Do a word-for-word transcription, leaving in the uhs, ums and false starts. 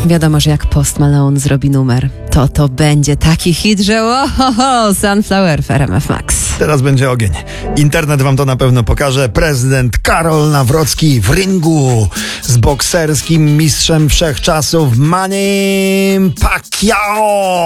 Wiadomo, że jak Post Malone zrobi numer, to to będzie taki hit, że ohoho, Sunflower w R M F Max. Teraz będzie ogień. Internet wam to na pewno pokaże. Prezydent Karol Nawrocki w ringu z bokserskim mistrzem wszechczasów Mannym Pacquiao.